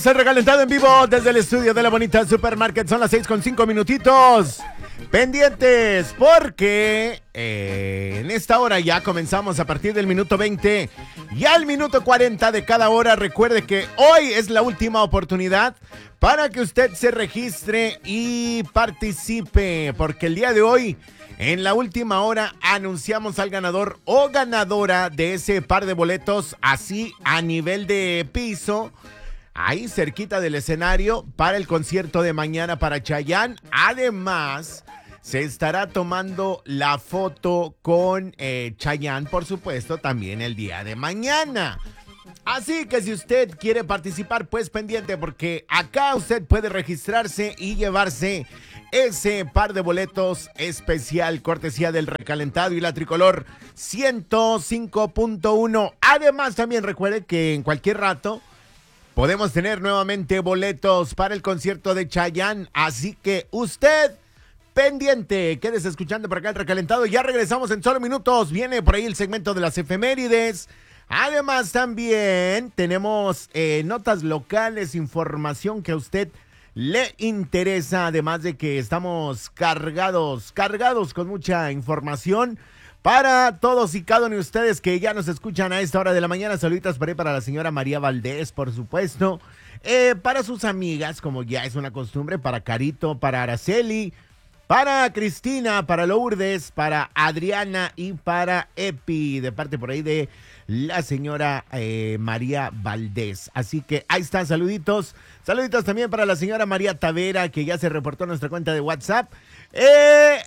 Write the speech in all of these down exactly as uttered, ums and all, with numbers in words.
el recalentado en vivo desde el estudio de la bonita Supermarket. Son las seis con cinco minutitos. Pendientes porque eh, en esta hora ya comenzamos a partir del minuto veinte y al minuto cuarenta de cada hora. Recuerde que hoy es la última oportunidad para que usted se registre y participe, porque el día de hoy, en la última hora, anunciamos al ganador o ganadora de ese par de boletos, así a nivel de piso, ahí cerquita del escenario, para el concierto de mañana para Chayanne. Además, se estará tomando la foto con eh, Chayanne, por supuesto, también el día de mañana. Así que si usted quiere participar, pues pendiente, porque acá usted puede registrarse y llevarse ese par de boletos especial, cortesía del recalentado y la tricolor ciento cinco punto uno. Además, también recuerde que en cualquier rato podemos tener nuevamente boletos para el concierto de Chayanne. Así que usted pendiente, quédese escuchando por acá el recalentado. Ya regresamos en solo minutos. Viene por ahí el segmento de las efemérides. Además, también tenemos eh, notas locales, información que a usted le interesa, además de que estamos cargados, cargados con mucha información para todos y cada uno de ustedes que ya nos escuchan a esta hora de la mañana. Saluditos para, para la señora María Valdés, por supuesto, eh, para sus amigas, como ya es una costumbre, para Carito, para Araceli, para Cristina, para Lourdes, para Adriana y para Epi, de parte por ahí de la señora eh, María Valdés. Así que ahí están, saluditos. Saluditos también para la señora María Tavera, que ya se reportó a nuestra cuenta de WhatsApp. Eh...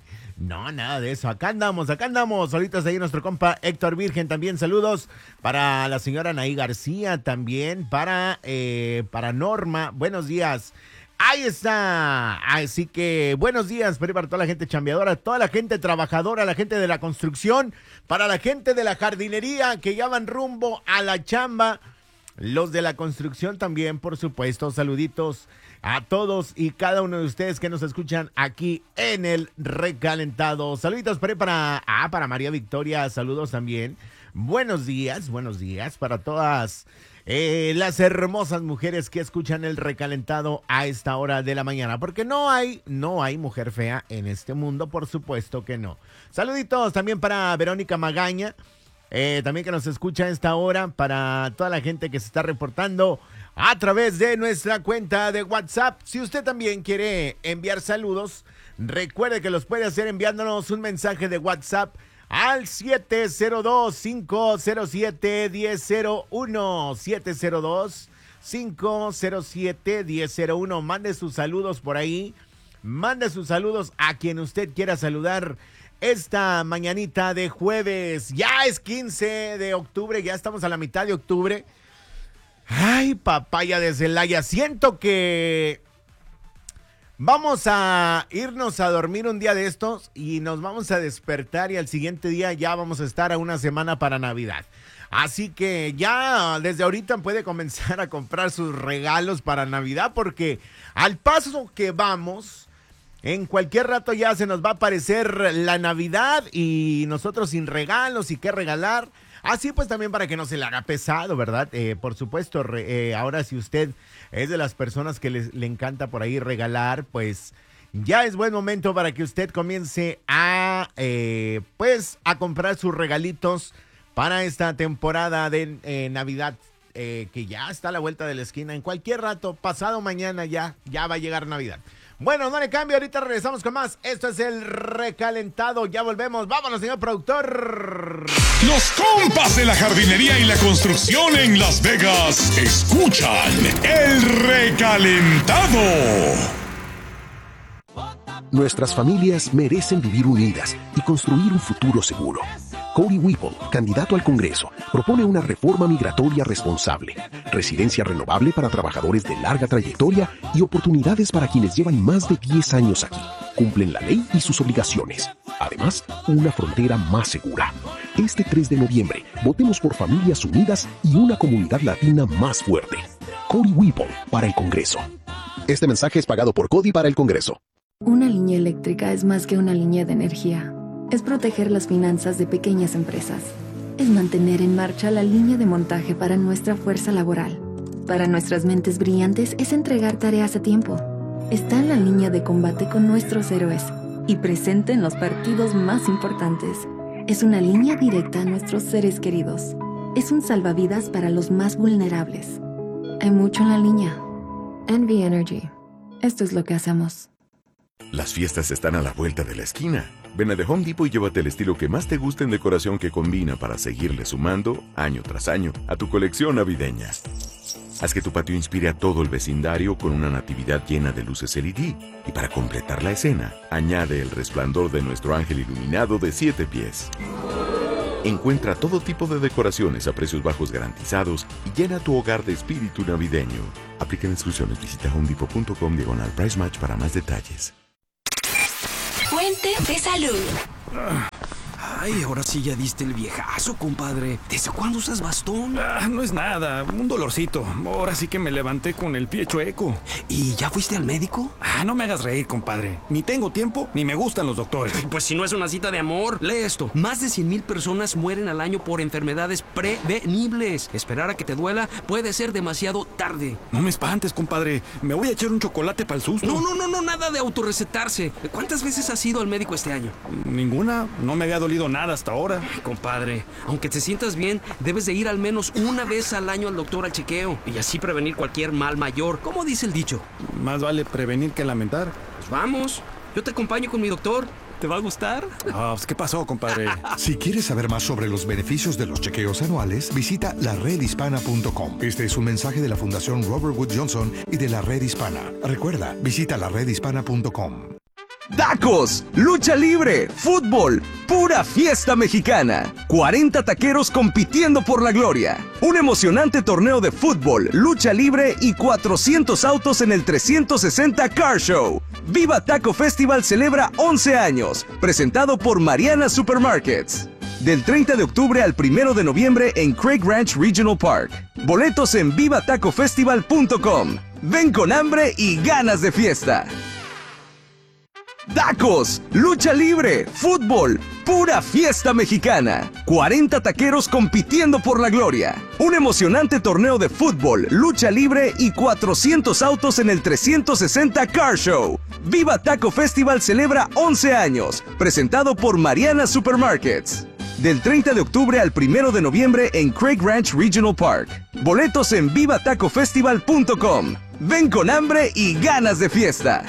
No, nada de eso. Acá andamos, acá andamos. Saluditos ahí nuestro compa Héctor Virgen. También saludos para la señora Anaí García. También para, eh, para Norma. Buenos días. Ahí está. Así que buenos días para toda la gente chambeadora, toda la gente trabajadora, la gente de la construcción, para la gente de la jardinería que ya van rumbo a la chamba. Los de la construcción también, por supuesto. Saluditos a todos y cada uno de ustedes que nos escuchan aquí en el recalentado. Saluditos para, para, ah, para María Victoria. Saludos también. Buenos días, buenos días para todas Eh, las hermosas mujeres que escuchan el recalentado a esta hora de la mañana, porque no hay, no hay mujer fea en este mundo, por supuesto que no. Saluditos también para Verónica Magaña, eh, también que nos escucha a esta hora, para toda la gente que se está reportando a través de nuestra cuenta de WhatsApp. Si usted también quiere enviar saludos, recuerde que los puede hacer enviándonos un mensaje de WhatsApp al siete cero dos, cinco cero siete, uno cero cero uno, siete cero dos, cinco cero siete, uno cero cero uno. Mande sus saludos por ahí, mande sus saludos a quien usted quiera saludar esta mañanita de jueves. Ya es quince de octubre, ya estamos a la mitad de octubre. Ay, papaya de Celaya, siento que vamos a irnos a dormir un día de estos y nos vamos a despertar y al siguiente día ya vamos a estar a una semana para Navidad. Así que ya desde ahorita puede comenzar a comprar sus regalos para Navidad, porque al paso que vamos, en cualquier rato ya se nos va a aparecer la Navidad y nosotros sin regalos y qué regalar. Así pues también para que no se le haga pesado, ¿verdad? Eh, por supuesto, re, eh, ahora si usted es de las personas que les, le encanta por ahí regalar, pues ya es buen momento para que usted comience a, eh, pues, a comprar sus regalitos para esta temporada de eh, Navidad, eh, que ya está a la vuelta de la esquina. En cualquier rato, pasado mañana ya, ya va a llegar Navidad. Bueno, no le cambio, ahorita regresamos con más. Esto es el recalentado, ya volvemos. Vámonos, señor productor. Los compas de la jardinería y la construcción en Las Vegas escuchan el recalentado. Nuestras familias merecen vivir unidas y construir un futuro seguro. Cody Whipple, candidato al Congreso, propone una reforma migratoria responsable, residencia renovable para trabajadores de larga trayectoria y oportunidades para quienes llevan más de diez años aquí, cumplen la ley y sus obligaciones. Además, una frontera más segura. Este tres de noviembre, votemos por familias unidas y una comunidad latina más fuerte. Cody Whipple para el Congreso. Este mensaje es pagado por Cody para el Congreso. Una línea eléctrica es más que una línea de energía. Es proteger las finanzas de pequeñas empresas. Es mantener en marcha la línea de montaje para nuestra fuerza laboral. para nuestras mentes brillantes es entregar tareas a tiempo. Está en la línea de combate con nuestros héroes y presente en los partidos más importantes. Es una línea directa a nuestros seres queridos. Es un salvavidas para los más vulnerables. Hay mucho en la línea. Envy Energy. Esto es lo que hacemos. Las fiestas están a la vuelta de la esquina. Ven a The Home Depot y llévate el estilo que más te guste en decoración que combina para seguirle sumando, año tras año, a tu colección navideña. Haz que tu patio inspire a todo el vecindario con una natividad llena de luces L E D. Y para completar la escena, añade el resplandor de nuestro ángel iluminado de siete pies. Encuentra todo tipo de decoraciones a precios bajos garantizados y llena tu hogar de espíritu navideño. Aplican instrucciones. Visita homedepot.com diagonal price match para más detalles. Fuente de salud. Ay, ahora sí ya diste el viejazo, compadre. ¿Desde cuándo usas bastón? Ah, no es nada, un dolorcito. Ahora sí que me levanté con el pie chueco. ¿Y ya fuiste al médico? Ah, no me hagas reír, compadre. Ni tengo tiempo, ni me gustan los doctores. Pues si no es una cita de amor, lee esto. Más de cien mil personas mueren al año por enfermedades prevenibles. Esperar a que te duela puede ser demasiado tarde. No me espantes, compadre. Me voy a echar un chocolate para el susto. No, no, no, no, nada de autorrecetarse. ¿Cuántas veces has ido al médico este año? Ninguna. No me había dolido nada hasta ahora. Ay, compadre, aunque te sientas bien, debes de ir al menos una vez al año al doctor al chequeo y así prevenir cualquier mal mayor. ¿Cómo dice el dicho? Más vale prevenir que lamentar. Pues vamos, yo te acompaño con mi doctor. ¿Te va a gustar? Ah, pues, ¿qué pasó, compadre? Si quieres saber más sobre los beneficios de los chequeos anuales, visita la red hispana punto com. Este es un mensaje de la Fundación Robert Wood Johnson y de la Red Hispana. Recuerda, visita la red hispana punto com. Tacos, lucha libre, fútbol, pura fiesta mexicana. cuarenta taqueros compitiendo por la gloria. Un emocionante torneo de fútbol, lucha libre y cuatrocientos autos en el trescientos sesenta Car Show. Viva Taco Festival celebra once años, presentado por Mariana Supermarkets. Del treinta de octubre al primero de noviembre en Craig Ranch Regional Park. Boletos en viva taco festival punto com. Ven con hambre y ganas de fiesta. Tacos, lucha libre, fútbol, pura fiesta mexicana. cuarenta taqueros compitiendo por la gloria. Un emocionante torneo de fútbol, lucha libre y cuatrocientos autos en el trescientos sesenta Car Show. Viva Taco Festival celebra once años, presentado por Mariana Supermarkets. Del treinta de octubre al primero de noviembre en Craig Ranch Regional Park. Boletos en viva taco festival punto com. Ven con hambre y ganas de fiesta.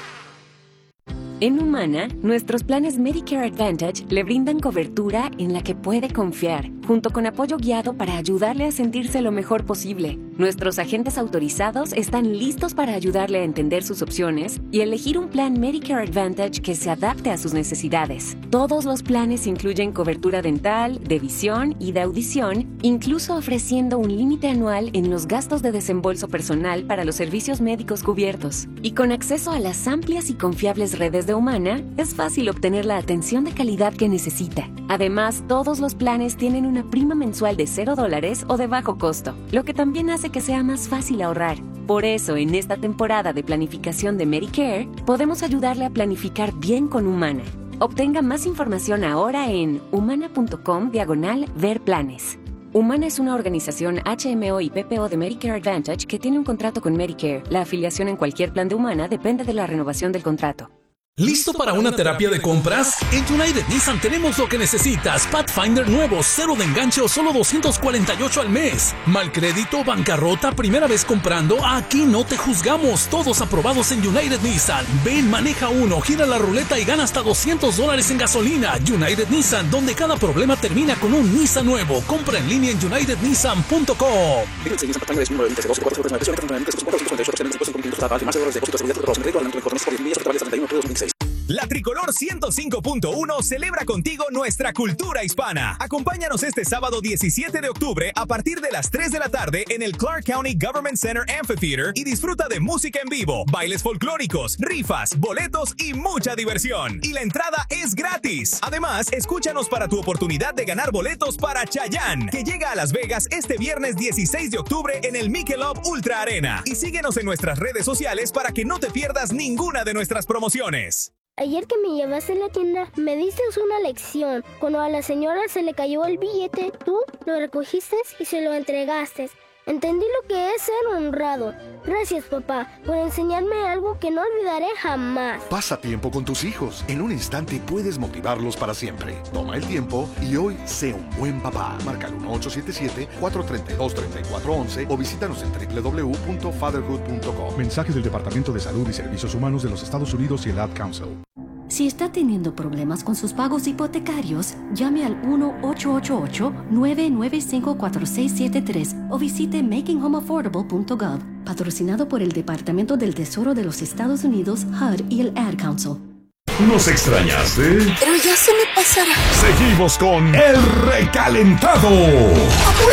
En Humana, nuestros planes Medicare Advantage le brindan cobertura en la que puede confiar, junto con apoyo guiado para ayudarle a sentirse lo mejor posible. Nuestros agentes autorizados están listos para ayudarle a entender sus opciones y elegir un plan Medicare Advantage que se adapte a sus necesidades. Todos los planes incluyen cobertura dental, de visión y de audición, incluso ofreciendo un límite anual en los gastos de desembolso personal para los servicios médicos cubiertos. Y con acceso a las amplias y confiables redes de Humana, es fácil obtener la atención de calidad que necesita. Además, todos los planes tienen una prima mensual de cero dólares o de bajo costo, lo que también hace que sea más fácil ahorrar. Por eso, en esta temporada de planificación de Medicare, podemos ayudarle a planificar bien con Humana. Obtenga más información ahora en humana punto com diagonal ver planes. Humana es una organización H M O y P P O de Medicare Advantage que tiene un contrato con Medicare. La afiliación en cualquier plan de Humana depende de la renovación del contrato. ¿Listo para una terapia de compras? En United Nissan tenemos lo que necesitas. Pathfinder nuevo, cero de enganche o solo doscientos cuarenta y ocho al mes. Mal crédito, bancarrota, primera vez comprando. Aquí no te juzgamos. Todos aprobados en United Nissan. Ven, maneja uno, gira la ruleta y gana hasta doscientos dólares en gasolina. United Nissan, donde cada problema termina con un Nissan nuevo. Compra en línea en united nissan punto com. La Tricolor ciento cinco punto uno celebra contigo nuestra cultura hispana. Acompáñanos este sábado diecisiete de octubre a partir de las tres de la tarde en el Clark County Government Center Amphitheater y disfruta de música en vivo, bailes folclóricos, rifas, boletos y mucha diversión. Y la entrada es gratis. Además, escúchanos para tu oportunidad de ganar boletos para Chayanne, que llega a Las Vegas este viernes dieciséis de octubre en el Michelob Ultra Arena. Y síguenos en nuestras redes sociales para que no te pierdas ninguna de nuestras promociones. Ayer que me llevaste a la tienda, me diste una lección. Cuando a la señora se le cayó el billete, tú lo recogiste y se lo entregaste. Entendí lo que es ser honrado. Gracias, papá, por enseñarme algo que no olvidaré jamás. Pasa tiempo con tus hijos. En un instante puedes motivarlos para siempre. Toma el tiempo y hoy sé un buen papá. Marca el uno ocho siete siete, cuatro tres dos, tres cuatro uno uno o visítanos en doble u doble u doble u punto fatherhood punto com. Mensaje del Departamento de Salud y Servicios Humanos de los Estados Unidos y el Ad Council. Si está teniendo problemas con sus pagos hipotecarios, llame al uno ocho ocho ocho, nueve nueve cinco, cuatro seis siete tres o visite making home affordable punto gov, patrocinado por el Departamento del Tesoro de los Estados Unidos, H U D y el Ad Council. ¿Nos extrañaste? Pero ya se me pasará. Seguimos con El Recalentado.